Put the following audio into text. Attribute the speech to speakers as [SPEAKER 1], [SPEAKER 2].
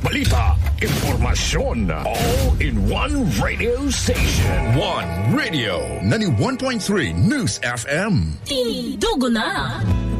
[SPEAKER 1] balita, impormasyon, all in one radio station.
[SPEAKER 2] One Radio 91.3 News FM.
[SPEAKER 3] Dugo na